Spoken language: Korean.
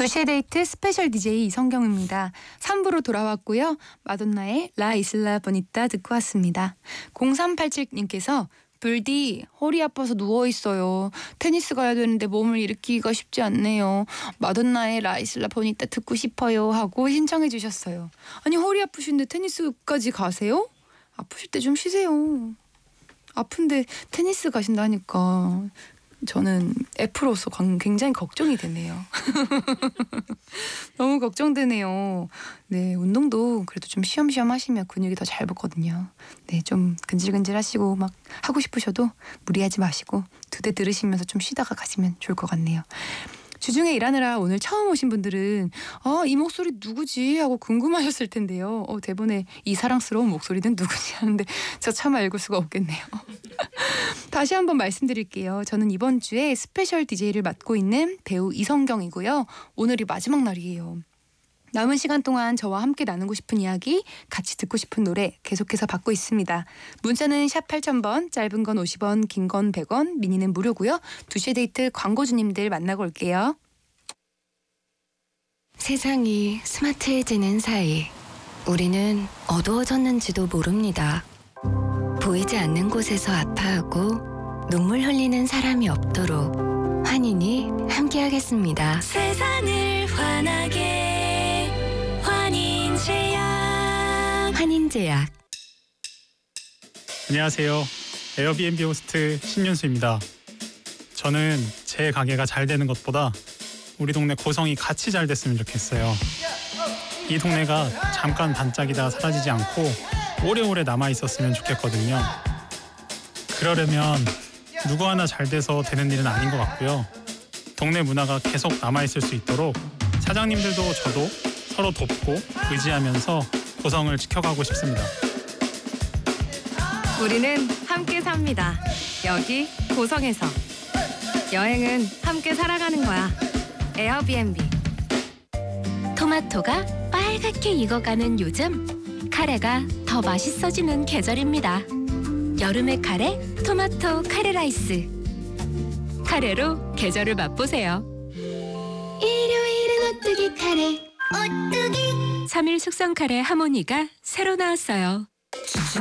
2시의 데이트 스페셜 DJ 이성경입니다. 3부로 돌아왔고요. 마돈나의 라 이슬라 보니타 듣고 왔습니다. 0387님께서 불디 허리 아파서 누워있어요. 테니스 가야 되는데 몸을 일으키기가 쉽지 않네요. 마돈나의 라 이슬라 보니타 듣고 싶어요 하고 신청해 주셨어요. 아니 허리 아프신데 테니스까지 가세요? 아프실 때 좀 쉬세요. 아픈데 테니스 가신다니까 저는 F로서 굉장히 걱정이 되네요. 너무 걱정되네요. 네, 운동도 그래도 좀 쉬엄쉬엄 하시면 근육이 더 잘 붙거든요. 네, 좀 근질근질 하시고 막 하고 싶으셔도 무리하지 마시고 2대 들으시면서 좀 쉬다가 가시면 좋을 것 같네요. 주중에 일하느라 오늘 처음 오신 분들은 이 목소리 누구지 하고 궁금하셨을 텐데요. 대본에 이 사랑스러운 목소리는 누구지 하는데 저 차마 읽을 수가 없겠네요. 다시 한번 말씀드릴게요. 저는 이번 주에 스페셜 DJ를 맡고 있는 배우 이성경이고요. 오늘이 마지막 날이에요. 남은 시간 동안 저와 함께 나누고 싶은 이야기, 같이 듣고 싶은 노래 계속해서 받고 있습니다. 문자는 샵 8000번, 짧은 건 50원, 긴 건 100원, 미니는 무료고요. 2시의 데이트 광고주님들 만나고 올게요. 세상이 스마트해지는 사이 우리는 어두워졌는지도 모릅니다. 보이지 않는 곳에서 아파하고 눈물 흘리는 사람이 없도록 환인이 함께하겠습니다. 세상을 환하게 환인제약. 안녕하세요. 에어비앤비 호스트 신윤수입니다. 저는 제 가게가 잘 되는 것보다 우리 동네 고성이 같이 잘 됐으면 좋겠어요. 이 동네가 잠깐 반짝이다 사라지지 않고 오래오래 남아있었으면 좋겠거든요. 그러려면 누구 하나 잘 돼서 되는 일은 아닌 것 같고요. 동네 문화가 계속 남아있을 수 있도록 사장님들도 저도 서로 돕고 의지하면서 고성을 지켜가고 싶습니다. 우리는 함께 삽니다. 여기 고성에서. 여행은 함께 살아가는 거야. 에어비앤비. 토마토가 빨갛게 익어가는 요즘 카레가 더 맛있어지는 계절입니다. 여름의 카레, 토마토 카레 라이스. 카레로 계절을 맛보세요. 일요일은 오뚜기 카레. 오뚜기. 3일 숙성 카레 하모니가 새로 나왔어요.